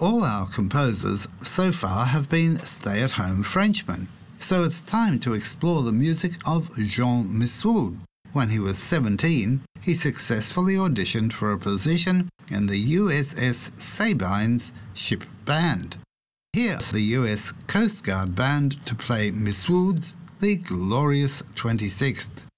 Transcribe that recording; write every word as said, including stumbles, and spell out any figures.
All our composers so far have been stay-at-home Frenchmen, so it's time to explore the music of Jean Missoud. When he was seventeen, he successfully auditioned for a position in the U S S Sabine's ship band. Here's the U S Coast Guard Band to play Missoud's The Glorious twenty-sixth.